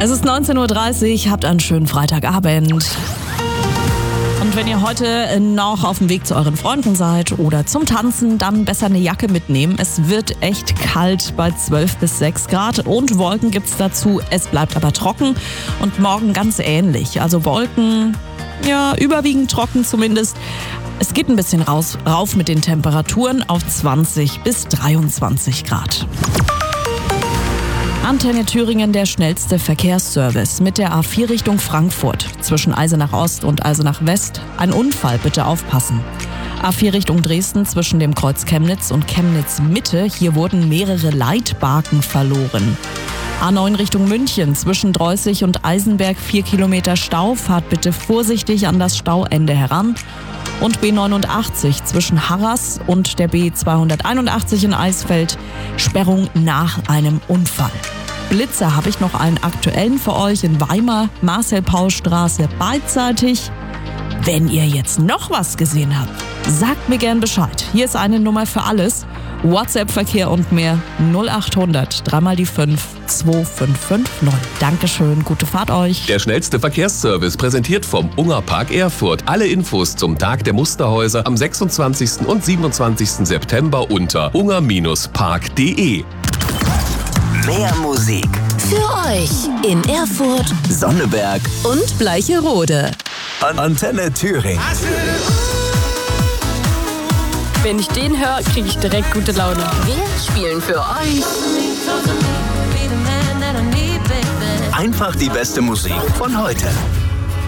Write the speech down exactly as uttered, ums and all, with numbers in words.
Es ist neunzehn Uhr dreißig, habt einen schönen Freitagabend. Und wenn ihr heute noch auf dem Weg zu euren Freunden seid oder zum Tanzen, dann besser eine Jacke mitnehmen. Es wird echt kalt bei zwölf bis sechs Grad und Wolken gibt's dazu. Es bleibt aber trocken und morgen ganz ähnlich. Also Wolken, ja, überwiegend trocken zumindest. Es geht ein bisschen raus, rauf mit den Temperaturen auf zwanzig bis dreiundzwanzig Grad. Antenne Thüringen, der schnellste Verkehrsservice mit der A vier Richtung Frankfurt zwischen Eisenach Ost und Eisenach West. Ein Unfall, bitte aufpassen. A vier Richtung Dresden zwischen dem Kreuz Chemnitz und Chemnitz Mitte. Hier wurden mehrere Leitbarken verloren. A neun Richtung München zwischen Dreußig und Eisenberg vier Kilometer Stau. Fahrt bitte vorsichtig an das Stauende heran. Und B neunundachtzig zwischen Harras und der B zweihunderteinundachtzig in Eisfeld. Sperrung nach einem Unfall. Blitzer habe ich noch einen aktuellen für euch in Weimar, Marcel-Paul-Straße beidseitig. Wenn ihr jetzt noch was gesehen habt, sagt mir gern Bescheid. Hier ist eine Nummer für alles. WhatsApp-Verkehr und mehr null acht hundert, dreimal die fünf, zwei fünf fünf neun. Dankeschön, gute Fahrt euch. Der schnellste Verkehrsservice präsentiert vom Unger Park Erfurt. Alle Infos zum Tag der Musterhäuser am sechsundzwanzigsten und siebenundzwanzigsten September unter unger Park punkt de. Mehr Musik für euch in Erfurt, Sonneberg und Bleicherode. An Antenne Thüringen. Wenn ich den höre, kriege ich direkt gute Laune. Wir spielen für euch Einfach die beste Musik von heute.